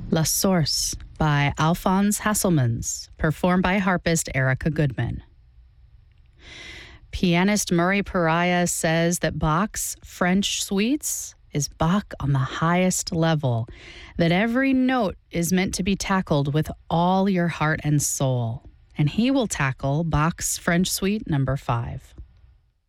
La Source by Alphonse Hasselmans, performed by harpist Erica Goodman. Pianist Murray Pariah says that Bach's French suites is Bach on the highest level, that every note is meant to be tackled with all your heart and soul. And he will tackle Bach's French Suite No. 5.